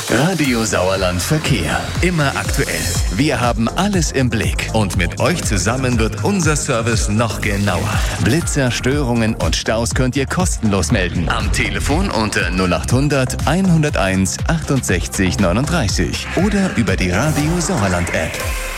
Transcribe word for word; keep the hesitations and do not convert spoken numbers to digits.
Radio Sauerland Verkehr. Immer aktuell. Wir haben alles im Blick. Und mit euch zusammen wird unser Service noch genauer. Blitzer, Störungen und Staus könnt ihr kostenlos melden. Am Telefon unter null acht hundert, hunderteins, achtundsechzig, neununddreißig oder über die Radio Sauerland App.